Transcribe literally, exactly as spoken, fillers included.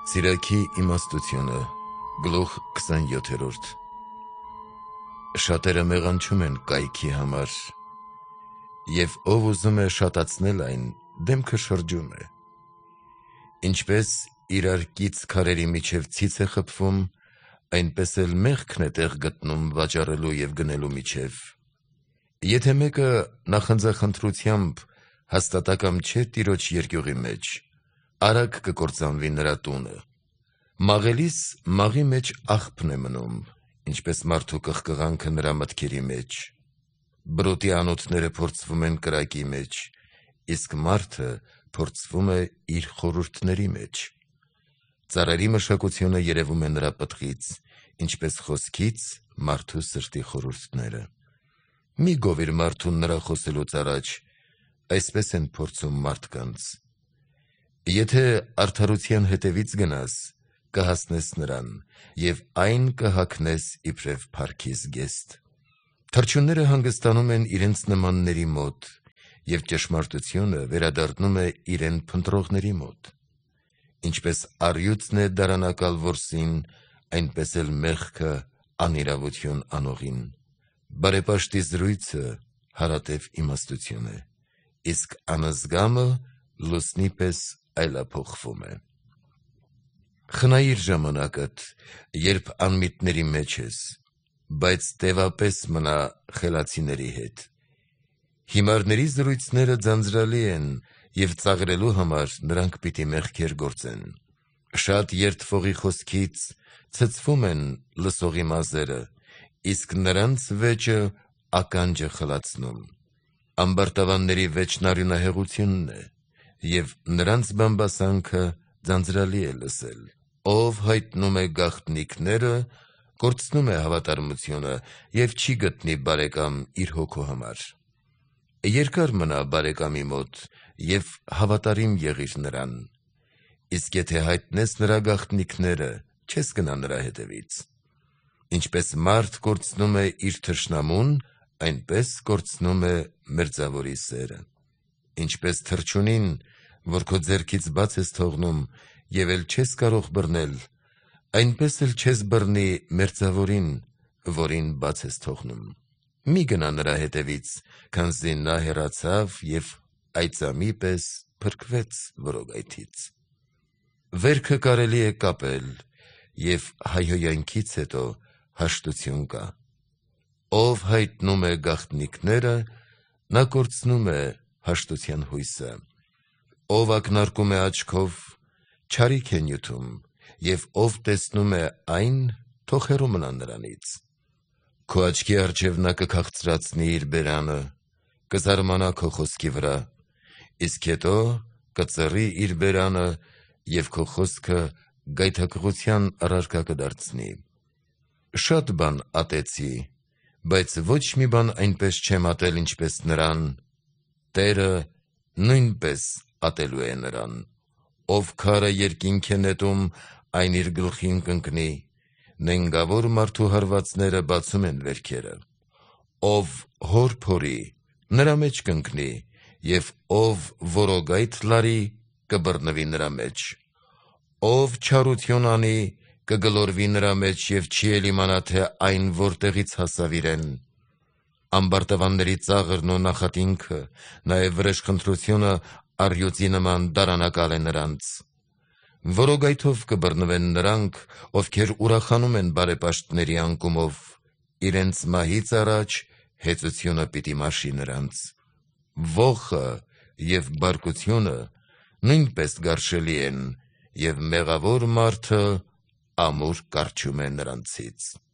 Սիրակի իմաստությունը, գլուխ քսանյոթերորդ Շատերը մեղանչում են կայքի համար, և ով ուզում է շատացնել այն, դեմքը շրջում է։ Ինչպես իրար կից քարերի միջև ցից է խփվում, այնպես էլ մեղքն է տեղ գտնում վաճառելու և գնելու միջև։ Եթե մեկը նախանձախնդրությամբ հաստատակամ չէ Տիրոջ երկյուղի մեջ, արագ կկործանվի նրա տունը։ Մաղելիս մաղի մեջ աղբն է մնում, ինչպես մարդու կղկղանքը նրա մտքերի մեջ։ Բրոտի անոթները փորձվում են կրակի մեջ, իսկ մարդը փորձվում է իր խորհուրդների մեջ։ Ծառերի մշակությունը երևում է նրա պտղից, ինչպես խոսքից մարդու սրտի խորհուրդները։ Մի գովիր մարդուն նրա խոսելուց առաջ, այսպես են փորձում մարդկանց։ Եթե արդարության հետևից գնաս, կհասնես նրան, և այն կհագնես իբրև փառքի զգեստ։ Թռչունները հանգստանում են իրենց նմանների մոտ, և ճշմարտությունը վերադառնում է իրեն փնտրողների մոտ։ Ինչպես առյուծն է դարանակալ որսին, այնպես էլ մեղքը անիրավություն անողին։ Բարեպաշտի զրույցը հարատև իմաստություն է, իսկ անզգամը լուսնի պես այլափոխվում է։ Խնայիր ժամանակդ, երբ անմիտների մեջ ես, բայց տևապես մնա խելացիների հետ։ Հիմարների զրույցները ձանձրալի են, և ծաղրելու համար նրանք պիտի մեղքեր գործեն։ Շատ երդվողի խոսքից ցցվում են լսողի մազերը, իսկ նրանց վեճը ականջը խլացնում։ Ամբարտավանների վեճն արյունահեղությունն է, և նրանց բամբասանքը ձանձրալի է լսել։ Ով հայտնում է գաղտնիքները, կորցնում է հավատարմությունը և չի գտնի բարեկամ իր հոգու համար։ Երկար մնա բարեկամի մոտ և հավատարիմ եղիր նրան, իսկ եթե հայտնես նրա գաղտնիքները, չես գնա նրա հետևից։ Ինչպես մարդ կորցնում է իր թշնամուն, այնպես կորցնում է մերձավորի սերը։ Ինչպես թռչունին, որ քո ձեռքից բաց ես թողնում, և էլ չես կարող բռնել, այնպես էլ չես բռնի մերձավորին, որին բաց ես թողնում։ Մի գնա նրա հետևից, քանզի նա հեռացավ և այծամի պես փրկվեց որոգայթից։ Վերքը կարելի է կապել, և հայհոյանքից հետո հաշտություն կա։ Ով հայտնում է գաղտնիքները, նա կորցնում է հաշտության հույսը։ Ով ակնարկում է աչքով, չարիք է նյութում, և ով տեսնում է այն, թող հեռու մնա նրանից։ Քո աչքի առջև նա կքաղցրացնի իր բերանը, կզարմանա քո խոսքի վրա, իսկ հետո կծռի իր բերանը և քո խոսքը գայթակղության առարկա կդարձնի։ Շատ բան ատեցի, բայց ոչ մի բան այնպես չեմ ատել, ինչպես նրան, Տերը նույնպես ատելու է նրան։ Ով քարը երկինք է նետում, այն իր գլխին կընկնի, նենգավոր մարդու հարվածները բացում են վերքերը։ Ով հոր փորի, նրա մեջ կընկնի, և ով որոգայթ լարի, կբռնվի նրա մեջ։ Ով չարություն անի, կգլորվի նրա մեջ և չի էլ իմանա, թե այն որտեղից հասավ իրեն։ Ամբարտավանների ծաղրն ու նախատինքը, նաև վրեժխնդրությունը առյուծի նման դարանակալ է նրանց։ Որոգայթով կբռնվեն նրանք, ովքեր ուրախանում են բարեպաշտների անկումով, իրենց մահից առաջ հեծությունը պիտի մաշի նրանց։ Ոխը և բարկությունը նույնպես գարշելի են, և մեղավոր մարդը ամուր կառչում է նրանցից։